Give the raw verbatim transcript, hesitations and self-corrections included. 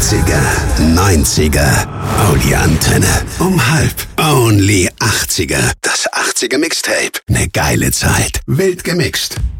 achtziger, neunziger, oh die Antenne. Um halb, only achtziger. Das achtziger Mixtape. Ne geile Zeit. Wild gemixt.